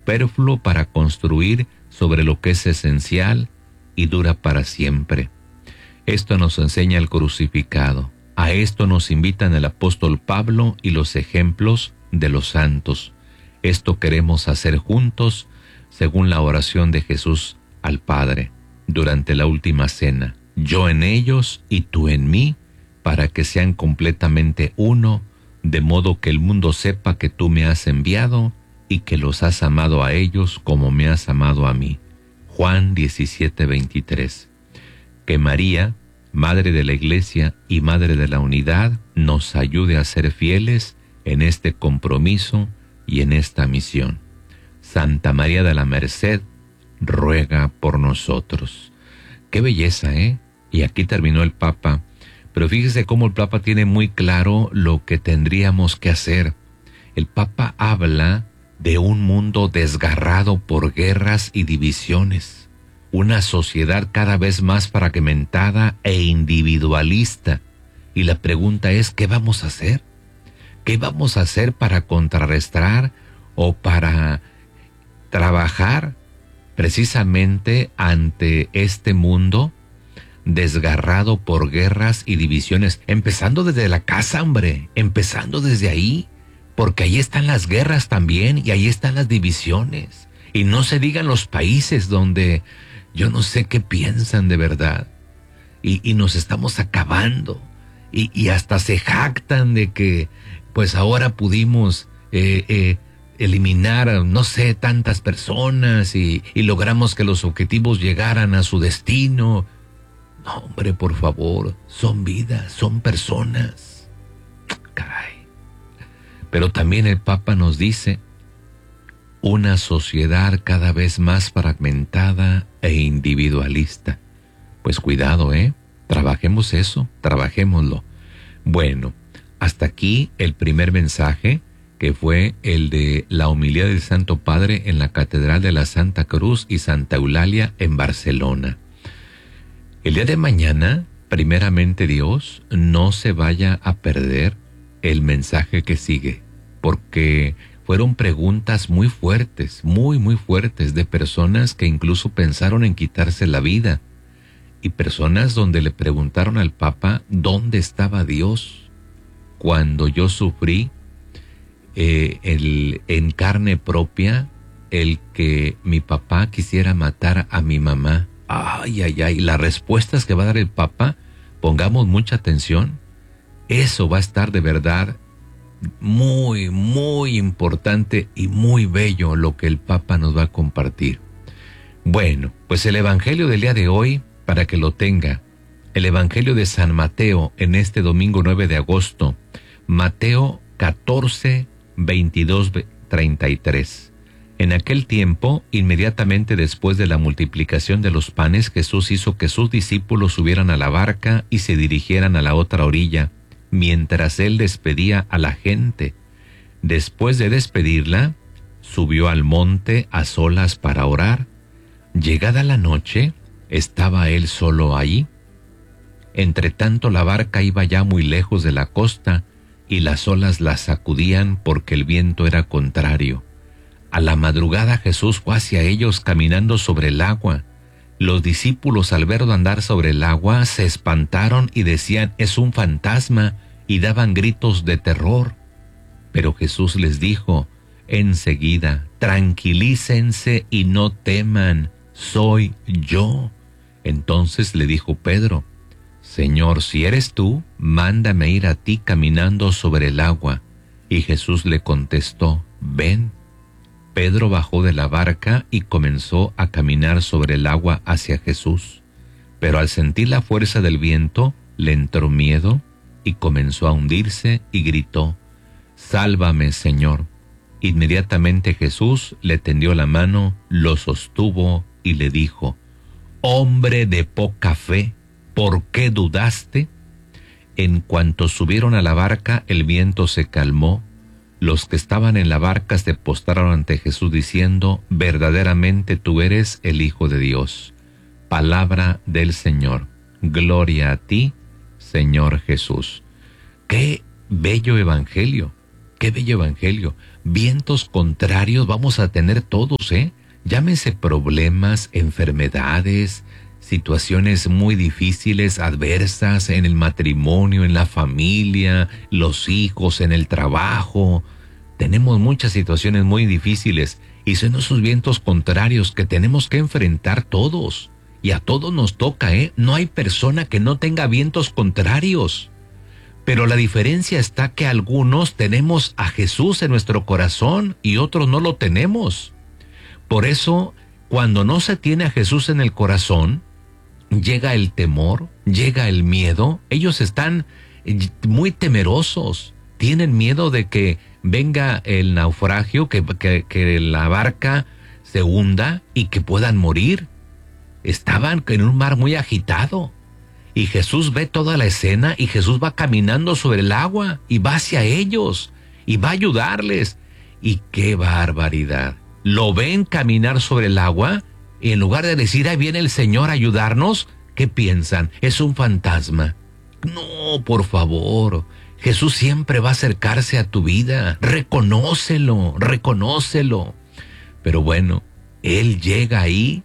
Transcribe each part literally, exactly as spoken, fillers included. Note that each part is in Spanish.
superfluo para construir sobre lo que es esencial y dura para siempre. Esto nos enseña el crucificado. A esto nos invitan el apóstol Pablo y los ejemplos de los santos. Esto queremos hacer juntos, según la oración de Jesús al Padre durante la última cena. Yo en ellos y tú en mí, para que sean completamente uno, de modo que el mundo sepa que tú me has enviado y que los has amado a ellos como me has amado a mí. Juan diecisiete veintitrés. Que María, Madre de la Iglesia y Madre de la Unidad, nos ayude a ser fieles en este compromiso y en esta misión. Santa María de la Merced, ruega por nosotros. Qué belleza, ¿eh? Y aquí terminó el Papa. Pero fíjese cómo el Papa tiene muy claro lo que tendríamos que hacer. El Papa habla de un mundo desgarrado por guerras y divisiones, una sociedad cada vez más fragmentada e individualista. Y la pregunta es, ¿qué vamos a hacer? ¿Qué vamos a hacer para contrarrestar o para trabajar precisamente ante este mundo desgarrado por guerras y divisiones? Empezando desde la casa, hombre, empezando desde ahí, porque ahí están las guerras también y ahí están las divisiones. Y no se digan los países donde yo no sé qué piensan de verdad. Y, y nos estamos acabando. Y, y hasta se jactan de que pues ahora pudimos eh, eh, eliminar, no sé, tantas personas y, y logramos que los objetivos llegaran a su destino. No, hombre, por favor, son vidas, son personas. Caray. Pero también el Papa nos dice, una sociedad cada vez más fragmentada e individualista. Pues cuidado, ¿eh? Trabajemos eso, trabajémoslo. Bueno, hasta aquí el primer mensaje, que fue el de la homilía del Santo Padre en la Catedral de la Santa Cruz y Santa Eulalia en Barcelona. El día de mañana, primeramente Dios, no se vaya a perder el mensaje que sigue, porque fueron preguntas muy fuertes, muy, muy fuertes, de personas que incluso pensaron en quitarse la vida, y personas donde le preguntaron al Papa dónde estaba Dios cuando yo sufrí eh, el, en carne propia el que mi papá quisiera matar a mi mamá. Ay, ay, ay, las respuestas que va a dar el Papa, pongamos mucha atención. Eso va a estar de verdad muy, muy importante y muy bello lo que el Papa nos va a compartir. Bueno, pues el Evangelio del día de hoy, para que lo tenga, el Evangelio de San Mateo en este domingo nueve de agosto, Mateo catorce, veintidós, treinta y tres. En aquel tiempo, inmediatamente después de la multiplicación de los panes, Jesús hizo que sus discípulos subieran a la barca y se dirigieran a la otra orilla, mientras él despedía a la gente. Después de despedirla, subió al monte a solas para orar. Llegada la noche, estaba él solo allí. Entretanto, la barca iba ya muy lejos de la costa y las olas la sacudían porque el viento era contrario. A la madrugada Jesús fue hacia ellos caminando sobre el agua. Los discípulos, al verlo andar sobre el agua, se espantaron y decían, es un fantasma, y daban gritos de terror. Pero Jesús les dijo enseguida, tranquilícense y no teman, soy yo. Entonces le dijo Pedro, Señor, si eres tú, mándame ir a ti caminando sobre el agua. Y Jesús le contestó, ven. Pedro bajó de la barca y comenzó a caminar sobre el agua hacia Jesús. Pero al sentir la fuerza del viento, le entró miedo y comenzó a hundirse y gritó, sálvame, Señor. Inmediatamente Jesús le tendió la mano, lo sostuvo y le dijo, hombre de poca fe, ¿por qué dudaste? En cuanto subieron a la barca, el viento se calmó. Los que estaban en la barca se postraron ante Jesús diciendo, verdaderamente tú eres el Hijo de Dios. Palabra del Señor. Gloria a ti, Señor Jesús. ¡Qué bello evangelio! ¡Qué bello evangelio! vientos contrarios vamos a tener todos, ¿eh? Llámense problemas, enfermedades, situaciones muy difíciles, adversas en el matrimonio, en la familia, los hijos, en el trabajo. Tenemos muchas situaciones muy difíciles y son esos vientos contrarios que tenemos que enfrentar todos. Y a todos nos toca, ¿eh? No hay persona que no tenga vientos contrarios. Pero la diferencia está que algunos tenemos a Jesús en nuestro corazón y otros no lo tenemos. Por eso, cuando no se tiene a Jesús en el corazón, llega el temor, llega el miedo. Ellos están muy temerosos, tienen miedo de que venga el naufragio, que, que, que la barca se hunda y que puedan morir. Estaban en un mar muy agitado y Jesús ve toda la escena y Jesús va caminando sobre el agua y va hacia ellos y va a ayudarles. Y qué barbaridad. Lo ven caminar sobre el agua y en lugar de decir, ahí viene el Señor a ayudarnos, ¿qué piensan? Es un fantasma. No, por favor. Jesús siempre va a acercarse a tu vida. Reconócelo, reconócelo. Pero bueno, Él llega ahí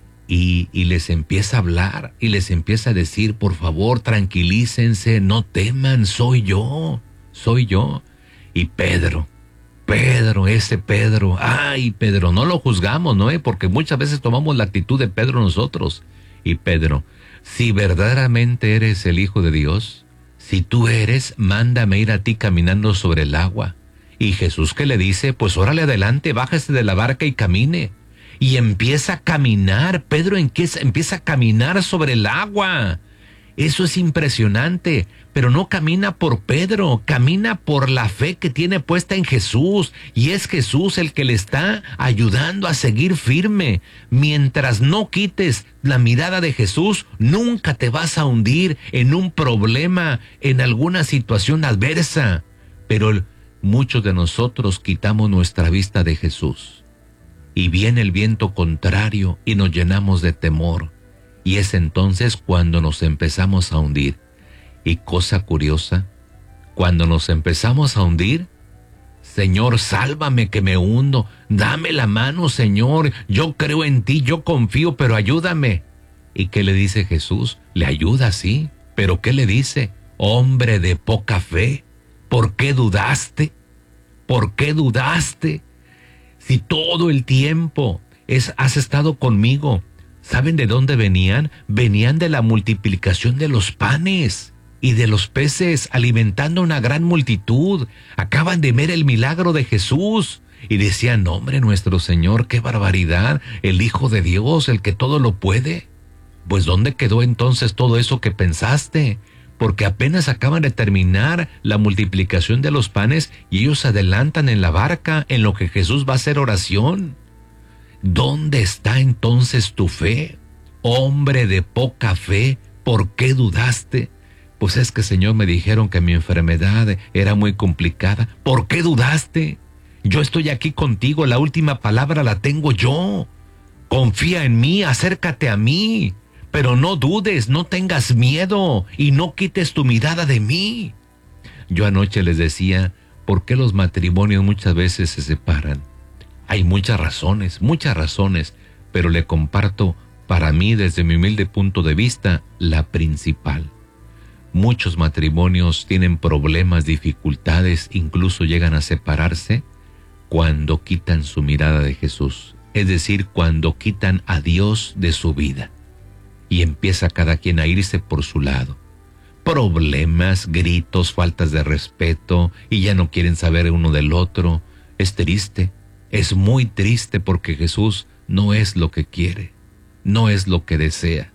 y, y les empieza a hablar y les empieza a decir, por favor, tranquilícense, no teman, soy yo, soy yo. Y Pedro, Pedro, ese Pedro, ay Pedro, no lo juzgamos, ¿no? Porque muchas veces tomamos la actitud de Pedro nosotros. Y Pedro, si verdaderamente eres el Hijo de Dios, si tú eres, mándame ir a ti caminando sobre el agua. Y Jesús, ¿qué le dice? Pues órale adelante, bájese de la barca y camine. Y empieza a caminar, Pedro empieza, empieza a caminar sobre el agua. Eso es impresionante, pero no camina por Pedro, camina por la fe que tiene puesta en Jesús, y es Jesús el que le está ayudando a seguir firme. Mientras no quites la mirada de Jesús, nunca te vas a hundir en un problema, en alguna situación adversa. Pero muchos de nosotros quitamos nuestra vista de Jesús, y viene el viento contrario y nos llenamos de temor. Y es entonces cuando nos empezamos a hundir. Y cosa curiosa, cuando nos empezamos a hundir, Señor, sálvame que me hundo, dame la mano, Señor, yo creo en ti, yo confío, pero ayúdame. ¿Y qué le dice Jesús? Le ayuda, sí, pero ¿qué le dice? Hombre de poca fe, ¿por qué dudaste? ¿Por qué dudaste? Si todo el tiempo es, has estado conmigo. ¿Saben de dónde venían? Venían de la multiplicación de los panes y de los peces, alimentando una gran multitud. Acaban de ver el milagro de Jesús y decían, hombre, nuestro Señor, qué barbaridad, el Hijo de Dios, el que todo lo puede. Pues ¿dónde quedó entonces todo eso que pensaste? Porque apenas acaban de terminar la multiplicación de los panes y ellos se adelantan en la barca en lo que Jesús va a hacer oración. ¿Dónde está entonces tu fe? Hombre de poca fe, ¿por qué dudaste? Pues es que, Señor, me dijeron que mi enfermedad era muy complicada. ¿Por qué dudaste? Yo estoy aquí contigo, la última palabra la tengo yo. Confía en mí, acércate a mí, pero no dudes, no tengas miedo y no quites tu mirada de mí. Yo anoche les decía, ¿por qué los matrimonios muchas veces se separan? Hay muchas razones, muchas razones, pero le comparto, para mí, desde mi humilde punto de vista, la principal. Muchos matrimonios tienen problemas, dificultades, incluso llegan a separarse cuando quitan su mirada de Jesús, es decir, cuando quitan a Dios de su vida y empieza cada quien a irse por su lado. Problemas, gritos, faltas de respeto y ya no quieren saber uno del otro. Es triste. Es muy triste porque Jesús no es lo que quiere, no es lo que desea.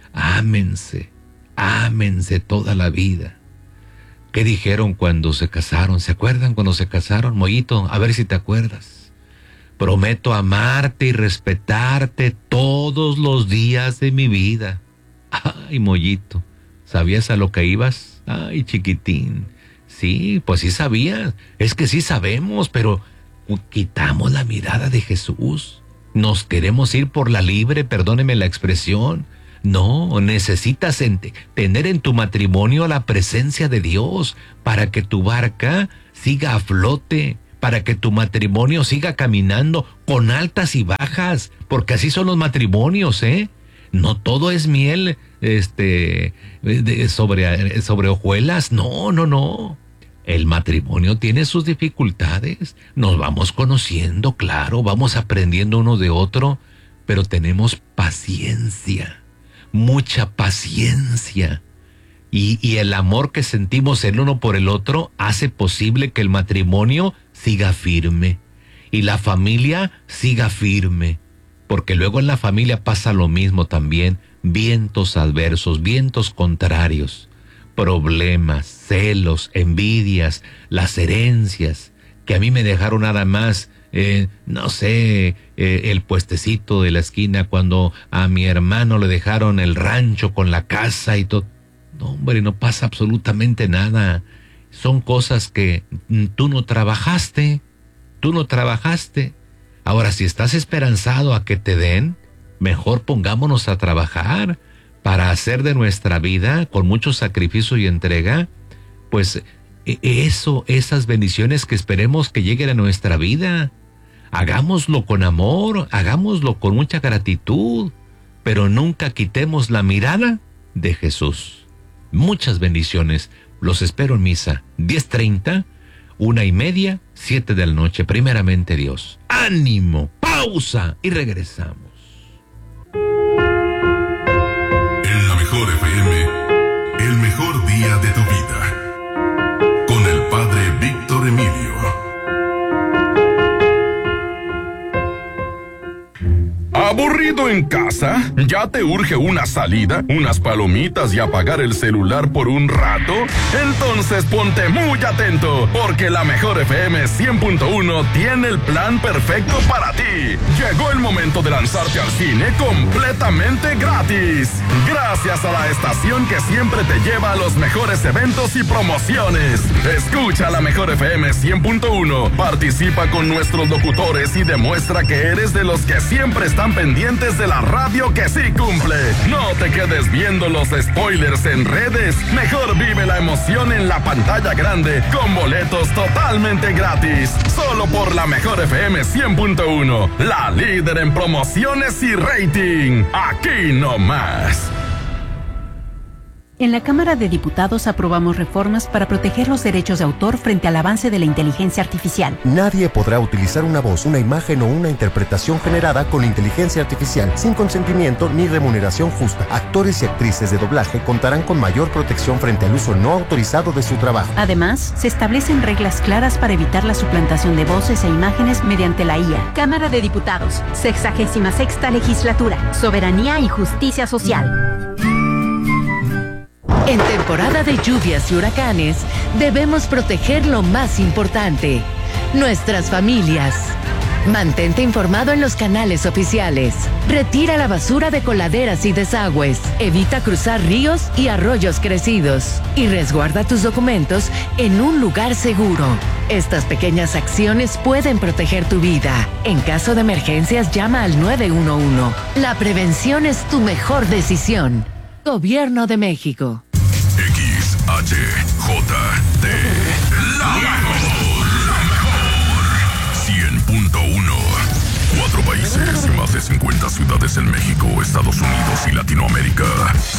Ámense, ámense toda la vida. ¿Qué dijeron cuando se casaron? ¿Se acuerdan cuando se casaron? Mollito, a ver si te acuerdas. Prometo amarte y respetarte todos los días de mi vida. Ay, Mollito, ¿sabías a lo que ibas? Ay, chiquitín. Sí, pues sí sabías. Es que sí sabemos, pero quitamos la mirada de Jesús. Nos queremos ir por la libre, perdóneme la expresión. No, necesitas ente, tener en tu matrimonio la presencia de Dios para que tu barca siga a flote, para que tu matrimonio siga caminando con altas y bajas, porque así son los matrimonios, ¿eh? No todo es miel, este, de, sobre, sobre hojuelas, no, no, no. El matrimonio tiene sus dificultades, nos vamos conociendo, claro, vamos aprendiendo uno de otro, pero tenemos paciencia, mucha paciencia. Y, y el amor que sentimos el uno por el otro hace posible que el matrimonio siga firme y la familia siga firme, porque luego en la familia pasa lo mismo también, vientos adversos, vientos contrarios, problemas, celos, envidias, las herencias, que a mí me dejaron nada más, eh, no sé, eh, el puestecito de la esquina, cuando a mi hermano le dejaron el rancho con la casa y todo. No, hombre, no pasa absolutamente nada. Son cosas que tú no trabajaste, tú no trabajaste. Ahora, si estás esperanzado a que te den, mejor pongámonos a trabajar para hacer de nuestra vida, con mucho sacrificio y entrega, pues eso, esas bendiciones que esperemos que lleguen a nuestra vida. Hagámoslo con amor, hagámoslo con mucha gratitud, pero nunca quitemos la mirada de Jesús. Muchas bendiciones. Los espero en misa. diez treinta, una y media, siete de la noche. Primeramente Dios. ¡Ánimo! Pausa y regresamos. En la mejor F M, el mejor día de tu vida. Con el Padre Víctor Emilio. ¿Aburrido en casa? ¿Ya te urge una salida, unas palomitas y apagar el celular por un rato? Entonces ponte muy atento, porque la mejor F M cien punto uno tiene el plan perfecto para ti. Llegó el momento de lanzarte al cine completamente gratis. Gracias a la estación que siempre te lleva a los mejores eventos y promociones. Escucha la mejor F M cien punto uno, participa con nuestros locutores y demuestra que eres de los que siempre están pendientes de la radio que sí cumple. No te quedes viendo los spoilers en redes. Mejor vive la emoción en la pantalla grande con boletos totalmente gratis. Solo por la mejor F M cien punto uno, la líder en promociones y rating. Aquí no más. En la Cámara de Diputados aprobamos reformas para proteger los derechos de autor frente al avance de la inteligencia artificial. Nadie podrá utilizar una voz, una imagen o una interpretación generada con inteligencia artificial sin consentimiento ni remuneración justa. Actores y actrices de doblaje contarán con mayor protección frente al uso no autorizado de su trabajo. Además, se establecen reglas claras para evitar la suplantación de voces e imágenes mediante la I A. Cámara de Diputados, sexagésima sexta legislatura, soberanía y justicia social. En temporada de lluvias y huracanes, debemos proteger lo más importante, nuestras familias. Mantente informado en los canales oficiales. Retira la basura de coladeras y desagües. Evita cruzar ríos y arroyos crecidos. Y resguarda tus documentos en un lugar seguro. Estas pequeñas acciones pueden proteger tu vida. En caso de emergencias, llama al nueve uno uno. La prevención es tu mejor decisión. Gobierno de México. X H J T, la mejor, la mejor, cien punto uno. Cuatro países y más de cincuenta ciudades en México, Estados Unidos y Latinoamérica.